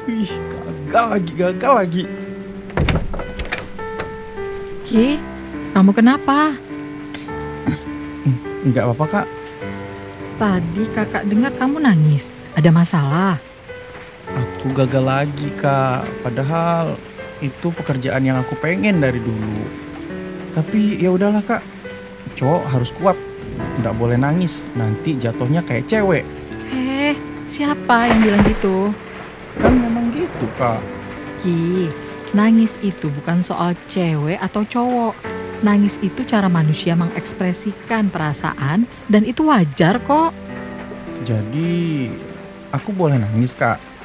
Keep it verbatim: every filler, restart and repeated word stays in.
Ih, gagal lagi, gagal lagi. Ki, kamu kenapa? Enggak apa-apa kak. Tadi kakak dengar kamu nangis. Ada masalah? Aku gagal lagi kak. Padahal itu pekerjaan yang aku pengen dari dulu. Tapi ya udahlah kak. Cowok harus kuat. Nggak boleh nangis. Nanti jatuhnya kayak cewek. Eh, siapa yang bilang gitu? Kan memang gitu kak. Ki, nangis itu bukan soal cewek atau cowok. Nangis itu cara manusia mengekspresikan perasaan dan itu wajar kok. Jadi aku boleh nangis kak.